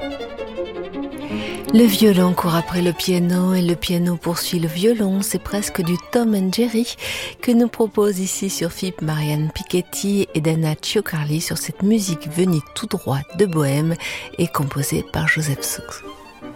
Le violon court après le piano et le piano poursuit le violon. C'est presque du Tom and Jerry que nous propose ici sur FIP Marianne Piketty et Dana Ciocarli sur cette musique venue tout droit de Bohême et composée par Joseph Suk.